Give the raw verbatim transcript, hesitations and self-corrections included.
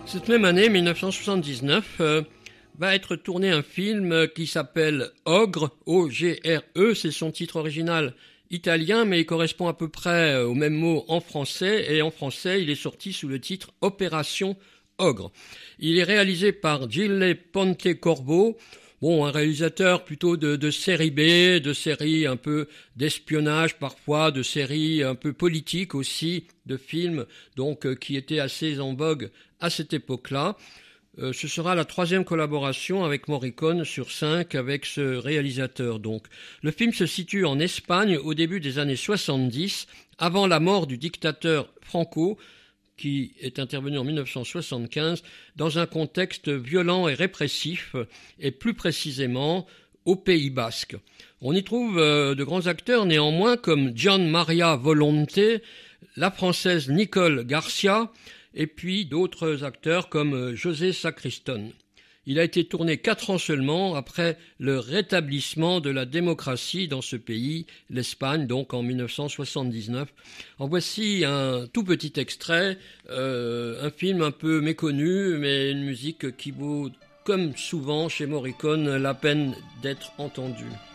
Cette même année, dix-neuf cent soixante-dix-neuf, euh, va être tourné un film qui s'appelle Ogre, O G R E, c'est son titre original italien, mais il correspond à peu près au même mot en français, et en français, il est sorti sous le titre Opération Ogre. Il est réalisé par Gilles Pontecorvo, bon, un réalisateur plutôt de, de série B, de séries un peu d'espionnage parfois, de séries un peu politiques aussi, de films donc euh, qui étaient assez en vogue à cette époque-là. Euh, ce sera la troisième collaboration avec Morricone sur cinq avec ce réalisateur. Donc, le film se situe en Espagne au début des années soixante-dix, avant la mort du dictateur Franco, qui est intervenu en dix-neuf cent soixante-quinze, dans un contexte violent et répressif, et plus précisément au Pays Basque. On y trouve euh, de grands acteurs néanmoins comme Gian Maria Volonte, la française Nicole Garcia, et puis d'autres acteurs comme José Sacristón. Il a été tourné quatre ans seulement après le rétablissement de la démocratie dans ce pays, l'Espagne, donc en dix-neuf cent soixante-dix-neuf. En voici un tout petit extrait, euh, un film un peu méconnu, mais une musique qui vaut, comme souvent chez Morricone, la peine d'être entendue.